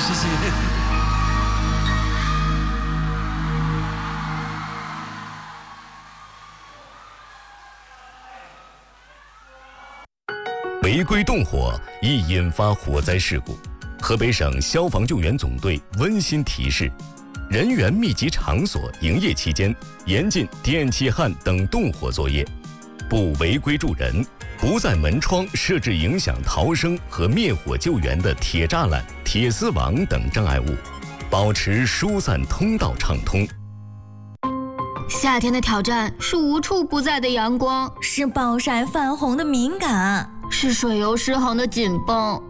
谢谢。 违规动火易引发火灾事故，河北省消防救援总队温馨提示：人员密集场所营业期间，严禁电气焊等动火作业，不违规助人，不在门窗设置影响逃生和灭火救援的铁栅栏、铁丝网等障碍物，保持疏散通道畅通。 夏天的挑战是无处不在的阳光， 是暴晒泛红的敏感， 是水油失衡的紧绷，